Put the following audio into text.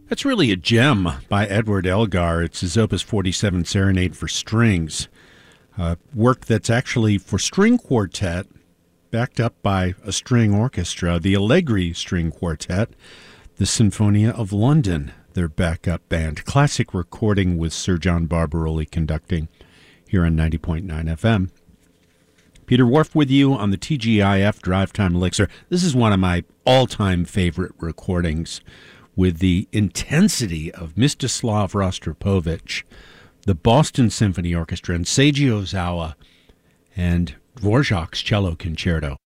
That's really a gem by Edward Elgar. It's his Opus 47 Serenade for Strings, work that's actually for string quartet, backed up by a string orchestra, the Allegri String Quartet, the Sinfonia of London, their backup band. Classic recording with Sir John Barbaroli conducting here on 90.9 FM. Peter Whorf with you on the TGIF Drive Time Elixir. This is one of my all-time favorite recordings, with the intensity of Mstislav Rostropovich, the Boston Symphony Orchestra, and Seiji Ozawa, and Dvorak's Cello Concerto.